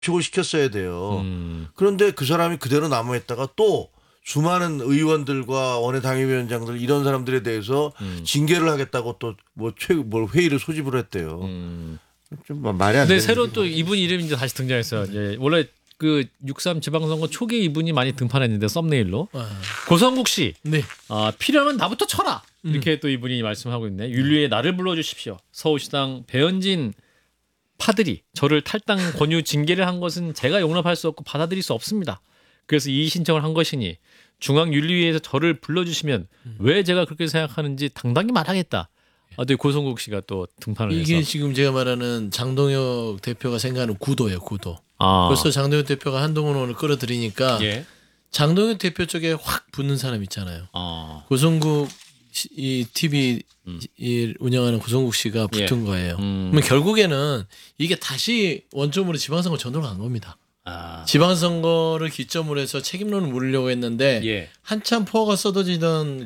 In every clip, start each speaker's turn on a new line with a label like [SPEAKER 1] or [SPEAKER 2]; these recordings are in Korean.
[SPEAKER 1] 축을 시켰어야 돼요. 그런데 그 사람이 그대로 남아있다가 또 수많은 의원들과 원외 당협위원장들 이런 사람들에 대해서 징계를 하겠다고 또 뭐 회의를 소집을 했대요. 좀 말이 안 돼.
[SPEAKER 2] 근데 새로 또 이분 이름이 이제 다시 등장했어요. 예, 원래 그 6.3 지방선거 초기에 이분이 많이 등판했는데 썸네일로 고성국 씨,
[SPEAKER 3] 네.
[SPEAKER 2] 필요하면 나부터 쳐라 이렇게 또 이분이 말씀하고 있네. 윤리에 나를 불러주십시오. 서울시당 배현진 파들이 저를 탈당 권유 징계를 한 것은 제가 용납할 수 없고 받아들일 수 없습니다. 그래서 이의 신청을 한 것이니 중앙윤리위에서 저를 불러주시면 왜 제가 그렇게 생각하는지 당당히 말하겠다. 또 고성국 씨가 또 등판을 해서
[SPEAKER 3] 이게 지금 제가 말하는 장동혁 대표가 생각하는 구도예요. 구도. 벌써 장동혁 대표가 한동훈 의원을 끌어들이니까
[SPEAKER 2] 예.
[SPEAKER 3] 장동혁 대표 쪽에 확 붙는 사람 있잖아요. 고성국 이 TV 이 운영하는 고성국 씨가 붙은 거예요. 그러면 결국에는 이게 다시 원점으로 지방선거 전으로 간 겁니다. 지방선거를 기점으로 해서 책임론을 물으려고 했는데
[SPEAKER 2] 예.
[SPEAKER 3] 한참 포화가 쏟아지던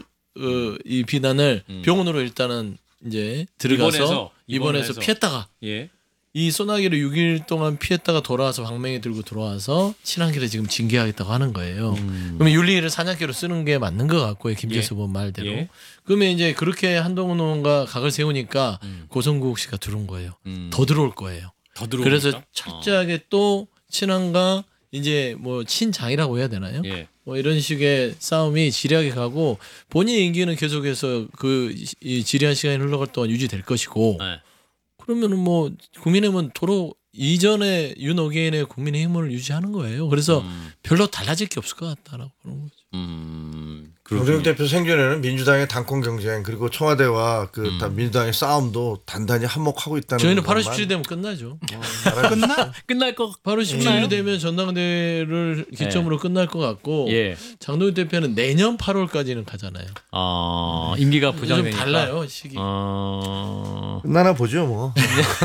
[SPEAKER 3] 이 비난을 병원으로 일단은 이제 들어가서 입원해서 피했다가
[SPEAKER 2] 예.
[SPEAKER 3] 이 소나기를 6일 동안 피했다가 돌아와서 방맹이 들고 들어와서 친한길에 지금 징계하겠다고 하는 거예요. 그러면 윤리를 사냥개로 쓰는 게 맞는 것 같고요. 김재수 본 말대로.
[SPEAKER 2] 예.
[SPEAKER 3] 그러면 이제 그렇게 한동훈 의원과 각을 세우니까 고성국 씨가 들어온 거예요. 더 들어올 거예요.
[SPEAKER 2] 더 들어오니까?
[SPEAKER 3] 그래서 철저하게 또 친한과 이제 뭐 친장이라고 해야 되나요?
[SPEAKER 2] 예.
[SPEAKER 3] 뭐 이런 식의 싸움이 지리하게 가고 본인의 임기는 계속해서 이 지리한 시간이 흘러갈 동안 유지될 것이고
[SPEAKER 2] 네.
[SPEAKER 3] 그러면은 뭐 국민의힘은 도로 이전에 윤어게인의 국민의힘을 유지하는 거예요. 그래서 별로 달라질 게 없을 것 같다라고 그런 거죠.
[SPEAKER 1] 장동혁 대표 생전에는 민주당의 당권 경쟁 그리고 청와대와 민주당의 싸움도 단단히 한몫하고 있다는.
[SPEAKER 3] 저희는 8월
[SPEAKER 1] 것만
[SPEAKER 3] 17일 되면 끝나죠.
[SPEAKER 2] 끝날 거
[SPEAKER 3] 8월 17일 되면 전당대회를 기점으로 끝날 것 같고
[SPEAKER 2] 예.
[SPEAKER 3] 장동혁 대표는 내년 8월까지는 가잖아요.
[SPEAKER 2] 임기가
[SPEAKER 3] 좀
[SPEAKER 2] 부정되니까.
[SPEAKER 3] 달라요 시기.
[SPEAKER 1] 끝나나 보죠 뭐.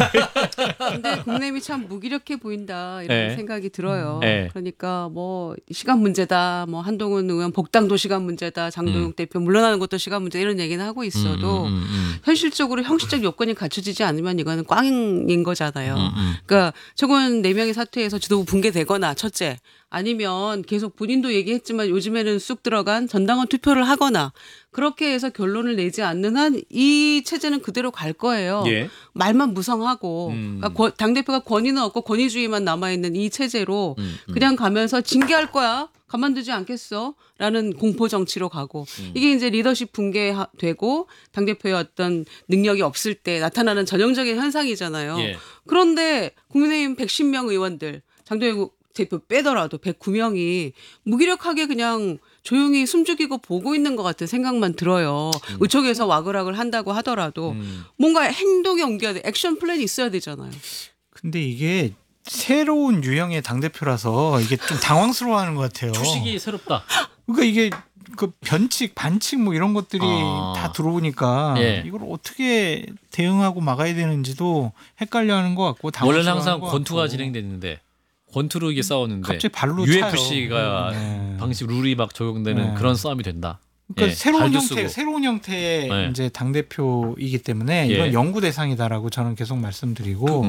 [SPEAKER 4] 근데 국내미 참 무기력해 보인다 이런
[SPEAKER 2] 네.
[SPEAKER 4] 생각이 들어요.
[SPEAKER 2] 네.
[SPEAKER 4] 그러니까 뭐 시간 문제다, 뭐 한동훈 의원 복당도 시간 문제다, 장동혁 대표 물러나는 것도 시간 문제 이런 얘기는 하고 있어도 현실적으로 형식적 요건이 갖춰지지 않으면 이거는 꽝인 거잖아요. 그러니까 최고위원 4명이 사퇴해서 지도부 붕괴되거나 첫째 아니면 계속 본인도 얘기했지만 요즘에는 쑥 들어간 전당원 투표를 하거나 그렇게 해서 결론을 내지 않는 한 이 체제는 그대로 갈 거예요.
[SPEAKER 2] 예.
[SPEAKER 4] 말만 무성하고 그러니까 당대표가 권위는 없고 권위주의만 남아있는 이 체제로 그냥 가면서 징계할 거야. 가만두지 않겠어. 라는 공포 정치로 가고 이게 이제 리더십 붕괴되고 당대표의 어떤 능력이 없을 때 나타나는 전형적인 현상이잖아요.
[SPEAKER 2] 예.
[SPEAKER 4] 그런데 국민의힘 110명 의원들 장동혁 대표 빼더라도 109명이 무기력하게 그냥 조용히 숨죽이고 보고 있는 것 같은 생각만 들어요. 의총에서 와글와글 한다고 하더라도 뭔가 행동에 옮겨야 돼. 액션 플랜이 있어야 되잖아요.
[SPEAKER 5] 근데 이게 새로운 유형의 당대표라서 이게 좀 당황스러워하는 것 같아요.
[SPEAKER 2] 주식이 새롭다.
[SPEAKER 5] 그러니까 이게 그 변칙, 반칙 뭐 이런 것들이 다 들어오니까
[SPEAKER 2] 예.
[SPEAKER 5] 이걸 어떻게 대응하고 막아야 되는지도 헷갈려하는 것 같고
[SPEAKER 2] 원래는
[SPEAKER 5] 당황스러워하는
[SPEAKER 2] 항상
[SPEAKER 5] 것
[SPEAKER 2] 권투가
[SPEAKER 5] 같고.
[SPEAKER 2] 진행됐는데 권투로 이게 싸웠는데
[SPEAKER 5] 갑자기 발로
[SPEAKER 2] UFC가
[SPEAKER 5] 차요.
[SPEAKER 2] 방식 룰이 막 적용되는
[SPEAKER 5] 네.
[SPEAKER 2] 그런 싸움이 된다.
[SPEAKER 5] 그러니까
[SPEAKER 2] 예,
[SPEAKER 5] 새로운
[SPEAKER 2] 발도
[SPEAKER 5] 형태,
[SPEAKER 2] 쓰고.
[SPEAKER 5] 새로운 형태의
[SPEAKER 2] 네.
[SPEAKER 5] 이제 당 대표이기 때문에
[SPEAKER 2] 예.
[SPEAKER 5] 이건 연구 대상이다라고 저는 계속 말씀드리고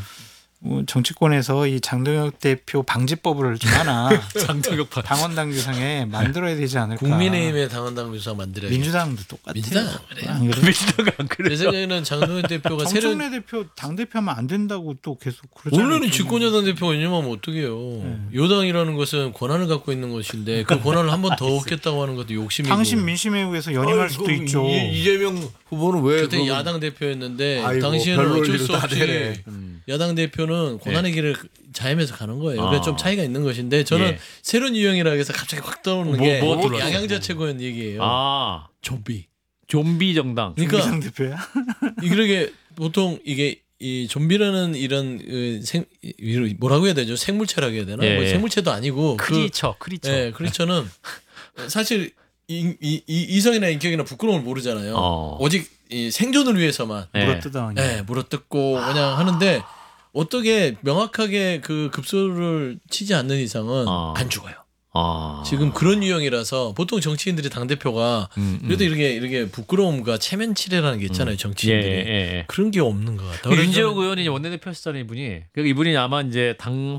[SPEAKER 5] 정치권에서 이 장동혁 대표 방지법을 좀 하나
[SPEAKER 2] 장동혁
[SPEAKER 5] 당원 당규상에 만들어야 되지 않을까.
[SPEAKER 3] 국민의힘의 당원당 유상 만들어야죠.
[SPEAKER 5] 민주당도 똑같아요.
[SPEAKER 3] 민주당 안 그래요.
[SPEAKER 5] 안 그래요?
[SPEAKER 2] 민주당은 안
[SPEAKER 3] 내
[SPEAKER 2] 그래요.
[SPEAKER 3] 생각에는 장동현 대표가 새로운
[SPEAKER 5] 정청래 대표 당 대표하면 안 된다고 또 계속 그러잖아요.
[SPEAKER 3] 원래는 집권여당 대표가 운영하면 어떡해요. 여당이라는 것은 권한을 갖고 있는 것인데 그 권한을 한 번 더 얻겠다고 하는 것도 욕심이고.
[SPEAKER 5] 당신 민심에 의해서 연임할 수도 있죠.
[SPEAKER 1] 이재명 후보는 왜
[SPEAKER 3] 그때
[SPEAKER 1] 그럼-
[SPEAKER 3] 야당 대표였는데
[SPEAKER 1] 아이고,
[SPEAKER 3] 당시에는
[SPEAKER 1] 별로
[SPEAKER 3] 어쩔
[SPEAKER 1] 일도
[SPEAKER 3] 수
[SPEAKER 1] 다
[SPEAKER 3] 없이
[SPEAKER 1] 되네.
[SPEAKER 3] 야당 대표는 고난의 길을 자임해서 가는 거예요. 그래서 좀 차이가 있는 것인데 저는
[SPEAKER 2] 예.
[SPEAKER 3] 새로운 유형이라 해서 갑자기 확 떠오르는
[SPEAKER 2] 뭐-
[SPEAKER 3] 게
[SPEAKER 2] 뭐가 떠올랐어요?
[SPEAKER 3] 양양자 최고위원 얘기예요. 좀비.
[SPEAKER 5] 좀비
[SPEAKER 2] 정당.
[SPEAKER 3] 그러니까
[SPEAKER 5] 이상 대표야?
[SPEAKER 3] 이게 보통 이게 이 좀비라는 이런 뭐라고 해야 되죠? 생물체라고 해야 되나?
[SPEAKER 2] 예.
[SPEAKER 3] 뭐 생물체도 아니고
[SPEAKER 2] 크리처.
[SPEAKER 3] 예, 크리처는 사실 이성이나 인격이나 부끄러움을 모르잖아요. 오직 이 생존을 위해서만
[SPEAKER 2] 예.
[SPEAKER 5] 물어뜯어.
[SPEAKER 3] 물어뜯고 그냥 하는데 어떻게 명확하게 그 급소를 치지 않는 이상은 안 죽어요. 지금 그런 유형이라서 보통 정치인들이 당 대표가 그래도 이렇게 부끄러움과 체면치레라는 게 있잖아요. 정치인들이 그런 게 없는 것 같아요.
[SPEAKER 2] 윤지혁 의원이 원내대표 했었잖아요, 이분이. 그러니까 이분이 아마 이제 당